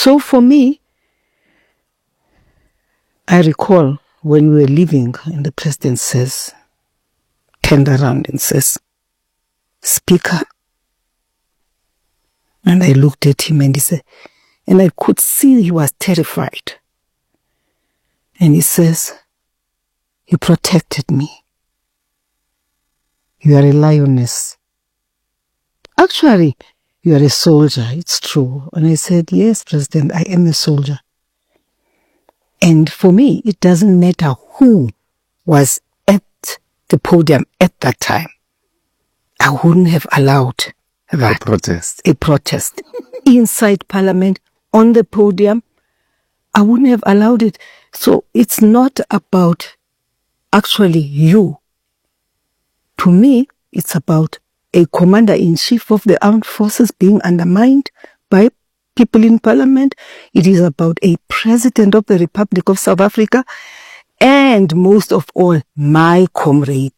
So for me, I recall when we were leaving and the president turned around and says, "Speaker." And I looked at him and he said, and I could see he was terrified. And he says, "You protected me. You are a lioness. Actually, you are a soldier, it's true." And I said, "Yes, President, I am a soldier. And for me, it doesn't matter who was at the podium at that time. I wouldn't have allowed that. A protest. Inside Parliament, on the podium, I wouldn't have allowed it. So it's not about actually you. To me, it's about a commander-in-chief of the armed forces being undermined by people in Parliament. It is about a president of the Republic of South Africa, and most of all, my comrade,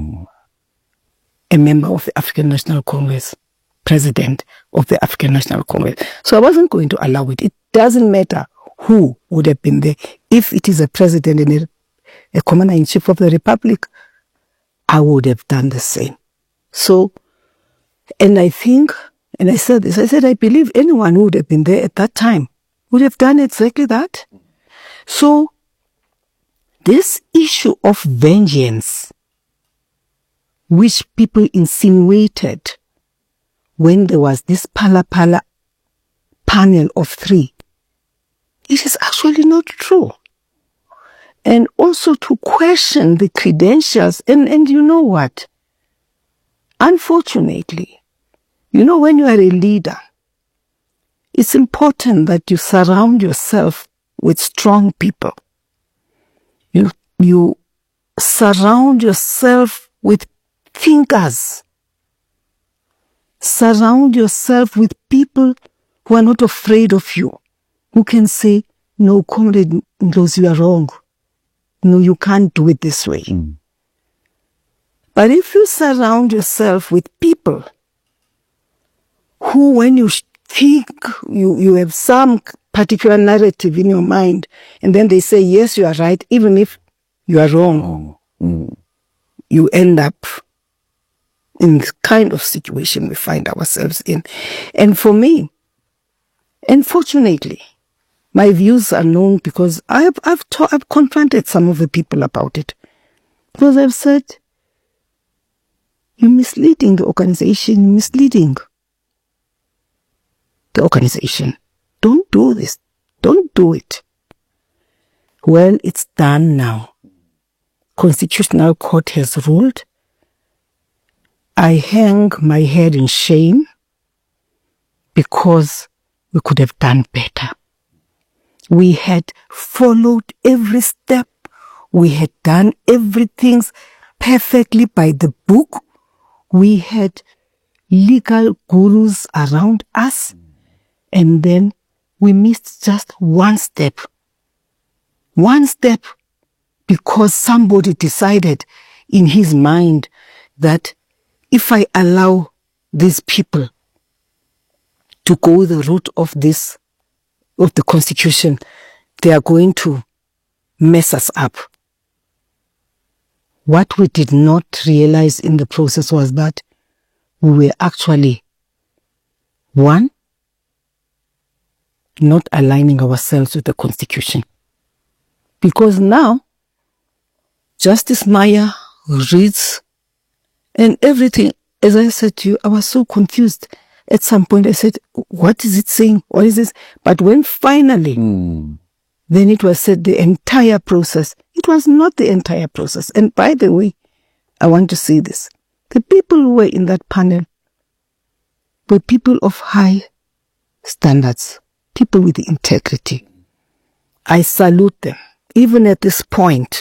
a member of the African National Congress, president of the African National Congress. So I wasn't going to allow it. It doesn't matter who would have been there. If it is a president and a commander-in-chief of the Republic, I would have done the same. So, and I think, and I said this, I said, I believe anyone who would have been there at that time would have done exactly that. So, this issue of vengeance, which people insinuated when there was this Phala panel of 3, it is actually not true. And also to question the credentials, and you know what? Unfortunately, you know, when you are a leader, it's important that you surround yourself with strong people. You surround yourself with thinkers. Surround yourself with people who are not afraid of you, who can say, "No, Comrade Ndlozi, you are wrong. No, you can't do it this way." But if you surround yourself with people who, when you think you have some particular narrative in your mind, and then they say, "Yes, you are right," even if you are wrong, you end up in the kind of situation we find ourselves in. And for me, unfortunately, my views are known because I've confronted some of the people about it. Because I've said, "You're misleading the organization, you're misleading the organization. Don't do this. Don't do it." Well, it's done now. Constitutional Court has ruled. I hang my head in shame because we could have done better. We had followed every step. We had done everything perfectly by the book. We had legal gurus around us. And then we missed just one step. One step because somebody decided in his mind that if I allow these people to go the route of the Constitution, they are going to mess us up. What we did not realize in the process was that we were actually, one, not aligning ourselves with the Constitution. Because now, Justice Maya reads and everything, as I said to you, I was so confused. At some point I said, "What is it saying? What is this?" But when finally, then it was said the entire process, it was not the entire process. And by the way, I want to say this. The people who were in that panel were people of high standards, people with integrity. I salute them. Even at this point,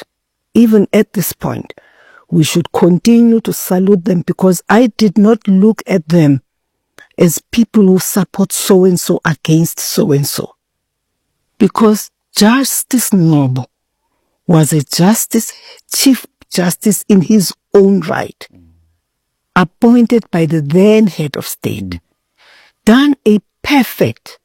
we should continue to salute them, because I did not look at them as people who support so-and-so against so-and-so. Because Justice Nobo was a chief justice in his own right, appointed by the then head of state, done a perfect